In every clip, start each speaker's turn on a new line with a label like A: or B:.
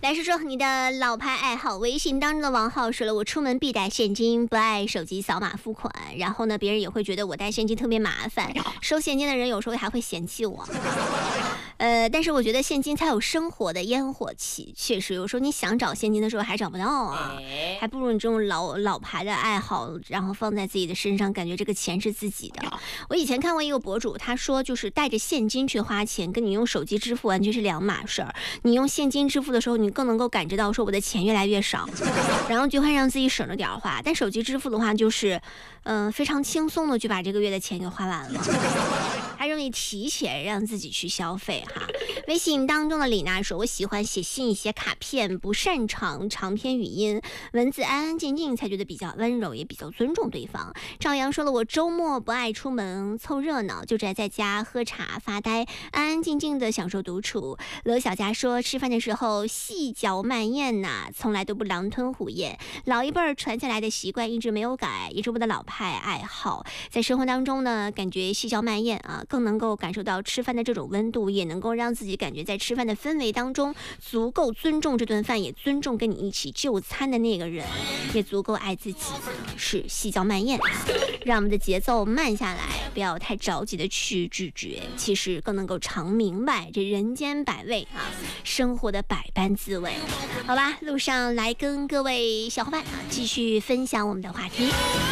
A: 来说说你的老牌爱好。微信当中的王浩说了，我出门必带现金，不爱手机扫码付款。然后呢，别人也会觉得我带现金特别麻烦，收现金的人有时候还会嫌弃我。但是我觉得现金才有生活的烟火气，确实有时候你想找现金的时候还找不到啊，还不如你这种老牌的爱好，然后放在自己的身上，感觉这个钱是自己的。我以前看过一个博主，他说就是带着现金去花钱，跟你用手机支付完全是两码事儿。你用现金支付的时候，你更能够感知到说我的钱越来越少，然后就会让自己省着点花。但手机支付的话，就是非常轻松的就把这个月的钱给花完了。还容易提前让自己去消费哈。微信当中的李娜说，我喜欢写信写卡片，不擅长长篇语音，文字安安静静才觉得比较温柔，也比较尊重对方。赵阳说了，我周末不爱出门凑热闹，就宅在家喝茶发呆，安安静静的享受独处。罗小佳说，吃饭的时候细嚼慢咽呐，从来都不狼吞虎咽，老一辈儿传下来的习惯一直没有改，也是我的老派爱好。在生活当中呢，感觉细嚼慢咽啊，更能够感受到吃饭的这种温度，也能够让自己感觉在吃饭的氛围当中足够尊重这顿饭，也尊重跟你一起就餐的那个人，也足够爱自己，是细嚼慢咽，让我们的节奏慢下来，不要太着急的去拒绝，其实更能够常明白这人间百味啊，生活的百般滋味。好吧，路上来跟各位小伙伴继续分享我们的话题。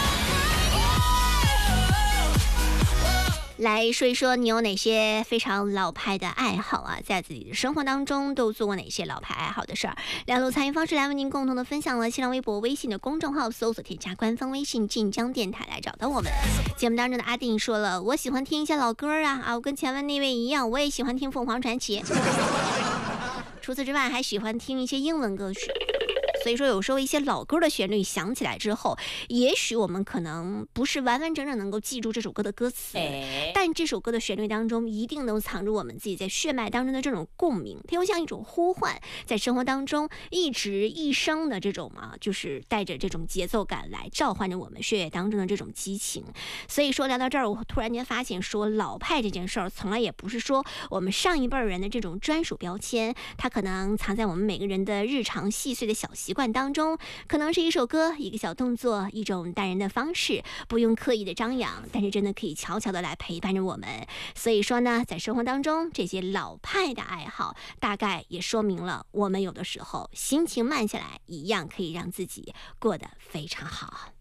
A: 来说一说你有哪些非常老派的爱好啊，在自己的生活当中都做过哪些老牌爱好的事儿。两路参与方式来为您共同的分享了。新浪微博、微信的公众号搜索添加官方微信晋江电台来找到我们。节目当中的阿定说了，我喜欢听一些老歌啊，我跟前面那位一样，我也喜欢听凤凰传奇。除此之外还喜欢听一些英文歌曲。所以说有时候一些老歌的旋律响起来之后，也许我们可能不是完完整整能够记住这首歌的歌词，但这首歌的旋律当中一定能藏着我们自己在血脉当中的这种共鸣，它又像一种呼唤，在生活当中一直一生的这种就是带着这种节奏感来召唤着我们血液当中的这种激情。所以说聊到这儿，我突然间发现说，老派这件事儿从来也不是说我们上一辈人的这种专属标签，它可能藏在我们每个人的日常细碎的小习惯当中，可能是一首歌，一个小动作，一种待人的方式，不用刻意的张扬，但是真的可以悄悄的来陪伴着我们。所以说呢，在生活当中这些老派的爱好，大概也说明了我们有的时候心情慢下来，一样可以让自己过得非常好。